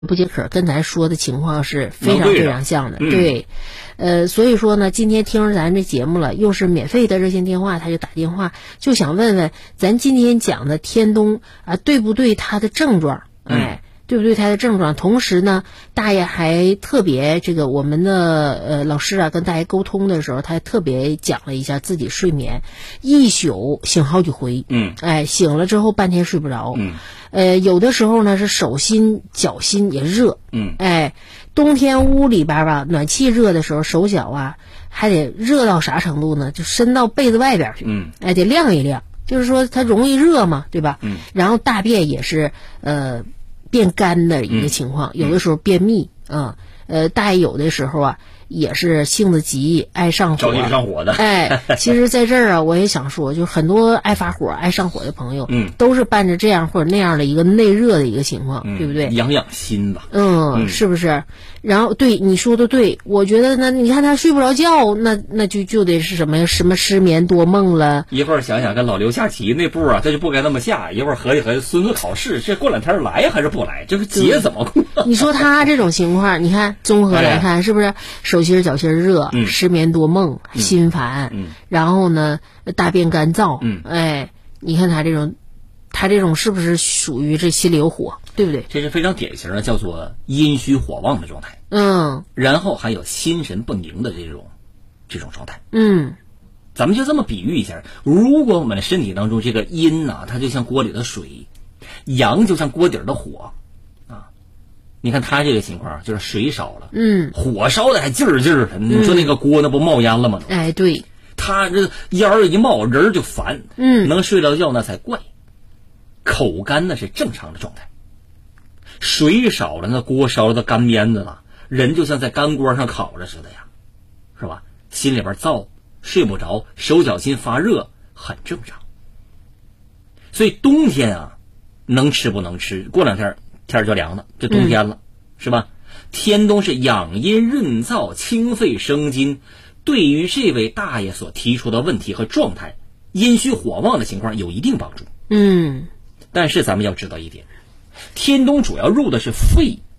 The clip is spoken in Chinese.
不解渴跟咱说的情况是非常非常像的，对，所以说呢，今天听着咱这节目了，又是免费的热线电话，他就打电话，就想问问咱今天讲的天冬啊，对不对他的症状？对不对他的症状？同时呢，大爷还特别这个我们的老师啊，跟大爷沟通的时候，他还特别讲了一下自己睡眠，一宿醒好几回，醒了之后半天睡不着，有的时候呢是手心脚心也热，冬天屋里边吧，暖气热的时候，手脚啊还得热到啥程度呢？就伸到被子外边去，得晾一晾，就是说它容易热嘛，对吧？然后大便也是变干的一个情况，有的时候便秘啊，大爷有的时候啊也是性子急，爱上火， 着急上火的。 其实在这儿啊，我也想说，就很多爱发火、爱上火的朋友，都是伴着这样或者那样的一个内热的一个情况，对不对？ 养养心吧。 是不是？然后对你说的对，我觉得呢，你看他睡不着觉，那就得是什么呀？什么失眠多梦了？ 一会儿想想跟老刘下棋那步啊，这就不该那么下。一会儿合计合计，孙子考试这过两天来还是不来？这个节怎么过？ 你说他这种情况，你看综合来看，是不是手心脚心热，失眠多梦，心烦，然后呢大便干燥，你看他这种是不是属于这心里有火，对不对？ 这是非常典型的，叫做阴虚火旺的状态。然后还有心神不宁的这种状态。咱们就这么比喻一下，如果我们身体当中这个阴呐，它就像锅里的水，阳就像锅底的火啊。你看他这个情况，就是水少了，火烧的还劲儿劲儿的。你说那个锅那不冒烟了吗？ 对， 他这烟儿一冒，人就烦，能睡着觉那才怪。口干那是正常的状态，水少了，那锅烧的干边子了，人就像在干锅上烤着似的呀，是吧？心里边燥，睡不着，手脚心发热，很正常。所以冬天啊，能吃不能吃，过两天天就凉了，这冬天了，是吧？天冬是养阴润燥、清肺生津，对于这位大爷所提出的问题和状态，阴虚火旺的情况有一定帮助。但是咱们要知道一点，天冬主要入的是肺，